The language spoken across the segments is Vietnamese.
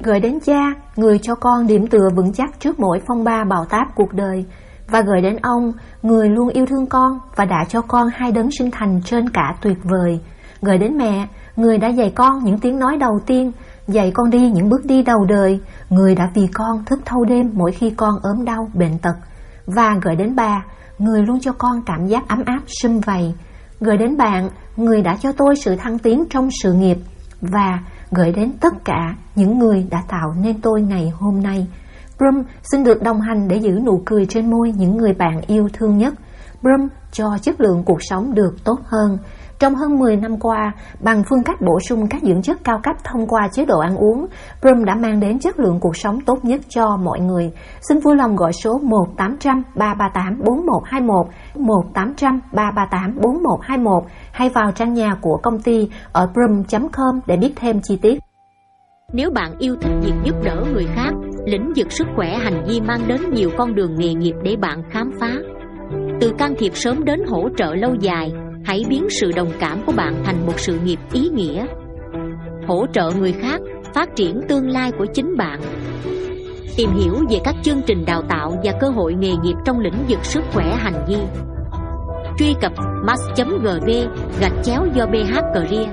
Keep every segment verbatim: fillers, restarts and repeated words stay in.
Gửi đến cha, người cho con điểm tựa vững chắc trước mỗi phong ba bão táp cuộc đời. Và gửi đến ông, người luôn yêu thương con và đã cho con hai đấng sinh thành trên cả tuyệt vời. Gửi đến mẹ, người đã dạy con những tiếng nói đầu tiên, dạy con đi những bước đi đầu đời, người đã vì con thức thâu đêm mỗi khi con ốm đau bệnh tật. Và gửi đến bà, người luôn cho con cảm giác ấm áp sum vầy. Gửi đến bạn, người đã cho tôi sự thăng tiến trong sự nghiệp. Và gửi đến tất cả những người đã tạo nên tôi ngày hôm nay. Brum xin được đồng hành để giữ nụ cười trên môi những người bạn yêu thương nhất. Brum cho chất lượng cuộc sống được tốt hơn. Trong hơn mười năm qua, bằng phương cách bổ sung các dưỡng chất cao cấp thông qua chế độ ăn uống, Brum đã mang đến chất lượng cuộc sống tốt nhất cho mọi người. Xin vui lòng gọi số một tám trăm ba ba tám bốn một hai một, một tám trăm ba ba tám bốn một hai một hay vào trang nhà của công ty ở brum chấm com để biết thêm chi tiết. Nếu bạn yêu thích việc giúp đỡ người khác, lĩnh vực sức khỏe hành vi mang đến nhiều con đường nghề nghiệp để bạn khám phá. Từ can thiệp sớm đến hỗ trợ lâu dài, hãy biến sự đồng cảm của bạn thành một sự nghiệp ý nghĩa. Hỗ trợ người khác, phát triển tương lai của chính bạn. Tìm hiểu về các chương trình đào tạo và cơ hội nghề nghiệp trong lĩnh vực sức khỏe hành vi. Truy cập mass chấm gv gạch chéo do bê hát Career.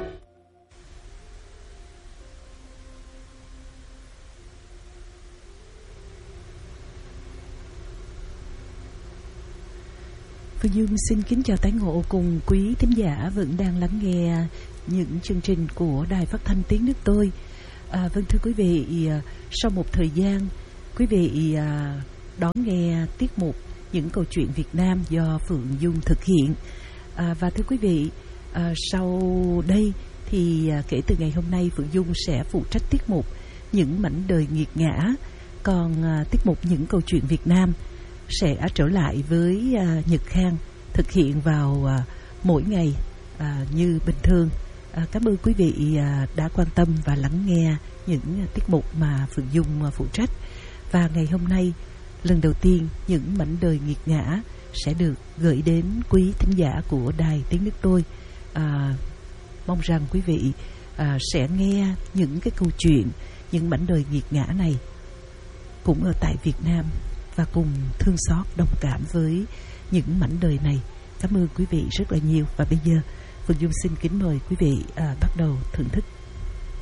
Phương Dung xin kính chào tái ngộ cùng quý thính giả vẫn đang lắng nghe những chương trình của Đài Phát thanh Tiếng Nước Tôi. À, vâng thưa quý vị, sau một thời gian quý vị à, đón nghe tiết mục Những Câu Chuyện Việt Nam do Phượng Dung thực hiện. À, và thưa quý vị, à, sau đây thì à, kể từ ngày hôm nay Phượng Dung sẽ phụ trách tiết mục Những Mảnh Đời Nghiệt Ngã. Còn à, tiết mục Những Câu Chuyện Việt Nam sẽ trở lại với uh, Nhật Khang thực hiện vào uh, mỗi ngày uh, như bình thường. Uh, cảm ơn quý vị uh, đã quan tâm và lắng nghe những uh, tiết mục mà Phượng Dung uh, phụ trách. Và ngày hôm nay, lần đầu tiên Những Mảnh Đời Nghiệt Ngã sẽ được gửi đến quý thính giả của Đài Tiếng Nước Tôi. Uh, mong rằng quý vị uh, sẽ nghe những cái câu chuyện, những mảnh đời nghiệt ngã này cũng ở tại Việt Nam, và cùng thương xót đồng cảm với những mảnh đời này. Cảm ơn quý vị rất là nhiều. Và bây giờ Phương Dung xin kính mời quý vị à, bắt đầu thưởng thức